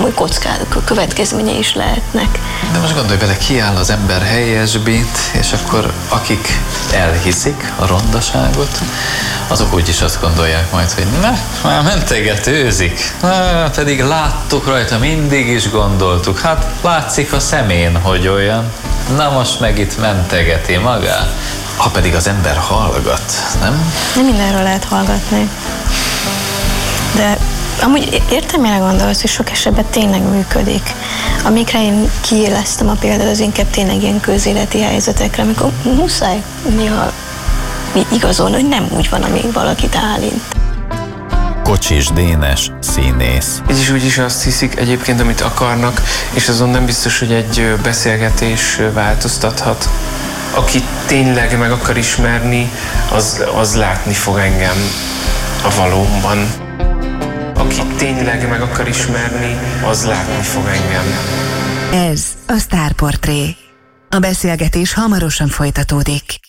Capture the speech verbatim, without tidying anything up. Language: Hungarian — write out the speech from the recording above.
komoly kockázatok, következményei is lehetnek. De most gondolj bele, kiáll az ember helyesbít, és akkor akik elhiszik a rondaságot, azok úgyis azt gondolják majd, hogy ne, már mentegetőzik. Na, pedig láttuk rajta, mindig is gondoltuk. Hát látszik a szemén, hogy olyan. Na most meg itt mentegeti magát. Ha pedig az ember hallgat, nem? Nem mindenről lehet hallgatni. De amúgy értem, mire gondolsz, hogy sok esetben tényleg működik. Amikre én kiéleztem a példát, az inkább tényleg ilyen közéleti helyzetekre, amikor muszáj néha igazolni, hogy nem úgy van, amíg valakit állít. Kocsis Dénes, színész. Így is úgy is azt hiszik egyébként, amit akarnak, és azon nem biztos, hogy egy beszélgetés változtathat. Aki tényleg meg akar ismerni, az, az látni fog engem a valóban. Aki tényleg meg akar ismerni, az látni fog engem. Ez a Sztárportré. A beszélgetés hamarosan folytatódik.